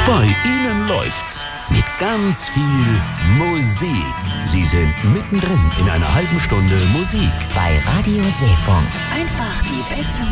Bei Ihnen läuft's mit ganz viel Musik. Sie sind mittendrin in einer halben Stunde Musik. Bei Radio Seefunk. Einfach die beste